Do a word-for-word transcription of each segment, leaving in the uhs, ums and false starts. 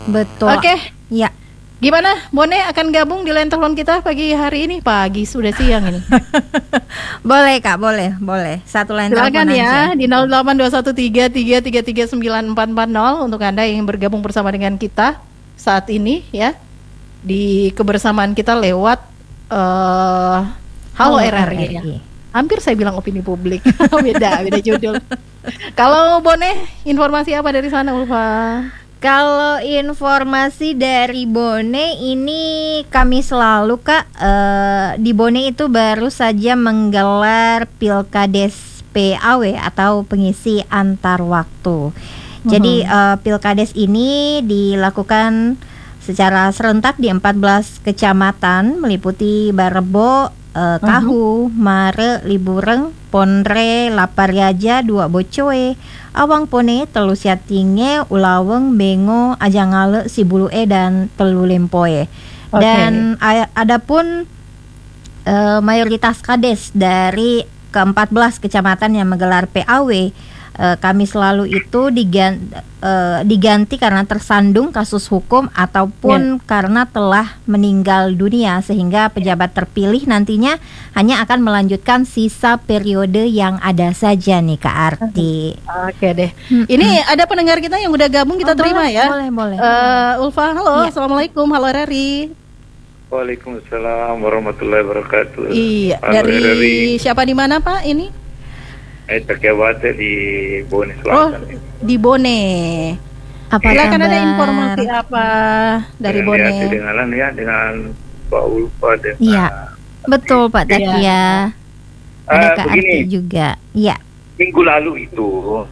Betul. Oke. Ya. Gimana? Bone akan gabung di line telepon kita pagi hari ini? Pagi, sudah siang ini. Boleh Kak, boleh, boleh. Satu line Silakan telepon ya aja. di nol delapan dua satu tiga tiga tiga tiga sembilan empat empat nol untuk Anda yang bergabung bersama dengan kita saat ini ya. Di kebersamaan kita lewat uh, Halo, Halo R R I ya. Hampir saya bilang opini publik. beda, beda judul. Kalau Bone, informasi apa dari sana Ulfa? Kalau informasi dari Bone ini kami selalu Kak uh, di Bone itu baru saja menggelar Pilkades P A W atau pengisi antar waktu. Jadi uh, Pilkades ini dilakukan secara serentak di empat belas kecamatan meliputi Barebo, uh, Kahu, Mare, Libureng, Ponre, Lapariaja, Dua Bocoe, Awang Pone, Telu Siatinge, Ulaweng, Bengo, Ajangale, Sibulue dan Telu Lempoe. Okay. Dan a- adapun uh, mayoritas kades dari ke empat belas kecamatan yang menggelar P A W uh, kami selalu itu diganti, uh, diganti karena tersandung kasus hukum ataupun yeah. karena telah meninggal dunia, sehingga pejabat terpilih nantinya hanya akan melanjutkan sisa periode yang ada saja nih Kak Arti. Oke deh. Hmm. Ini ada pendengar kita yang udah gabung, kita oh, terima boleh, ya. Boleh, boleh. Uh, Ulfa, halo, ya. Assalamualaikum, halo R R I. Waalaikumsalam warahmatullahi wabarakatuh. Iya, halo, dari R R I. Siapa di mana Pak ini? Eh, Takiawate di Bone Selatan. Oh, di Bone. Apa silakan ada informasi apa dari dengan Bone? Ya, dengan ya dengan Pak Ulfa dan Iya. Betul Pak Takia. Ya. Ada uh, Kak begini, Arti juga. Iya. Minggu lalu itu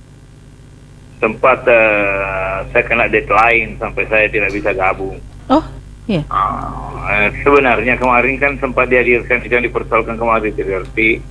sempat uh, saya kena deadline sampai saya tidak bisa gabung. Oh, iya. Uh, sebenarnya kemarin kan sempat dihadirkan, yang dipersoalkan kemarin seperti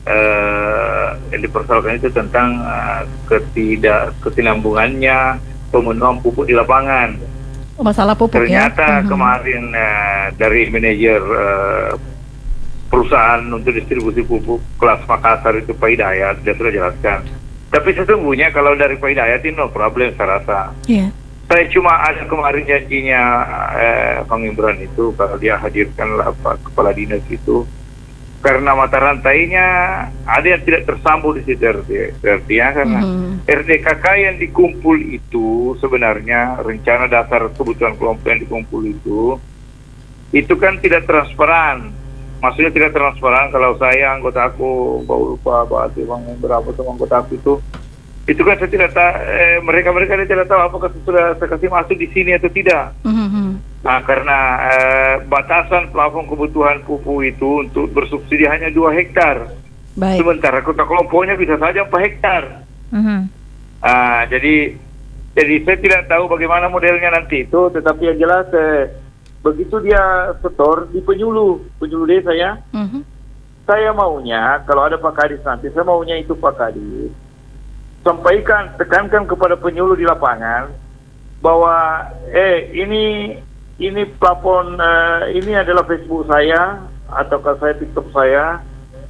uh, yang dipersoalkan itu tentang uh, ketidak kesinambungannya pemenuhan pupuk di lapangan. Masalah pupuk. Ternyata ya? kemarin uh, dari manajer uh, perusahaan untuk distribusi pupuk kelas Makassar itu Pak Hidayat, dia sudah jelaskan. Tapi sesungguhnya kalau dari Pak Hidayat ini no problem saya rasa. Iya. Saya cuma ada kemarin janjinya eh, Bang Imran itu kalau dia hadirkan lah Pak Kepala Dinas itu, karena mata rantainya ada yang tidak tersambung di situ artinya karena mm-hmm. R D K K yang dikumpul itu sebenarnya rencana dasar kebutuhan kelompok yang dikumpul itu itu kan tidak transparan. Maksudnya tidak transparan. Kalau saya anggota aku bawa lupa bahasa bang berapa teman anggota aku itu itu kan saya tidak tahu, eh, mereka mereka tidak tahu apakah sudah saya kasih masuk di sini atau tidak. Mm-hmm. Nah karena eh, batasan plafon kebutuhan pupuk itu untuk bersubsidi hanya dua hektar. Baik. Sementara kota kelompoknya bisa saja empat hektar. Mm-hmm. Nah, jadi jadi saya tidak tahu bagaimana modelnya nanti itu, tetapi yang jelas eh, begitu dia setor di penyuluh penyuluh desa ya. Mm-hmm. Saya maunya kalau ada Pak Kadis nanti, saya maunya itu Pak Kadis sampaikan, tekankan kepada penyuluh di lapangan bahwa eh ini ini plafon eh, ini adalah Facebook saya ataukah saya TikTok saya,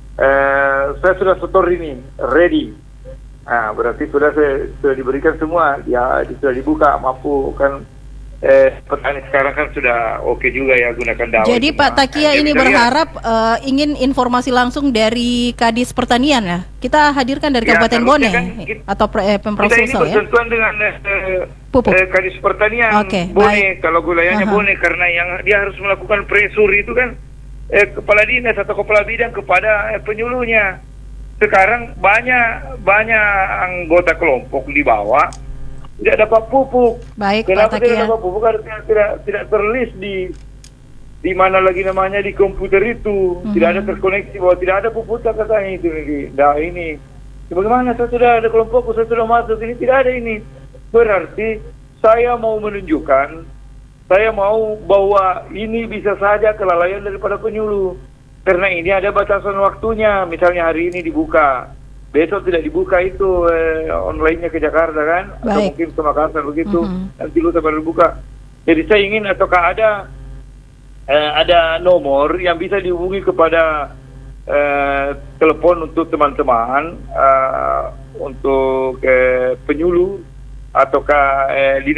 eh, saya sudah setor ini ready. Nah, berarti sudah saya, sudah diberikan semua, ya sudah dibuka mampu kan. Eh, petani sekarang kan sudah oke okay juga ya gunakan daun. Jadi Pak Takia nah, ini berharap uh, ingin informasi langsung dari Kadis Pertanian ya. Kita hadirkan dari ya, Kabupaten Bone kan, kita, atau eh, Pemprov Sulsel ya. Kita ini bersentuhan dengan eh, Pupuk. Eh, Kadis Pertanian okay, Bone baik. Kalau wilayahnya uh-huh. Bone karena yang dia harus melakukan presur itu kan eh, kepala dinas atau kepala bidang kepada eh, penyuluhnya. Sekarang banyak banyak anggota kelompok di bawah tidak dapat pupuk. Baik, kenapa Pak tidak dapat pupuk? Karena tidak tidak terlist di di mana lagi namanya di komputer itu, mm-hmm. tidak ada terkoneksi bahwa tidak ada pupuk katanya itu nih. Nah ini, bagaimana saya sudah ada kelompokku, saya sudah masuk ini tidak ada ini. Berarti saya mau menunjukkan, saya mau bahwa ini bisa saja kelalaian daripada penyuluh, karena ini ada batasan waktunya. Misalnya hari ini dibuka, besok tidak dibuka itu eh, online-nya ke Jakarta kan, baik. Atau mungkin ke Makassar begitu, mm-hmm. nanti lusa baru buka. Jadi saya ingin ataukah ada eh, ada nomor yang bisa dihubungi kepada eh, telepon untuk teman-teman eh, untuk eh, penyuluh ataukah eh, dinas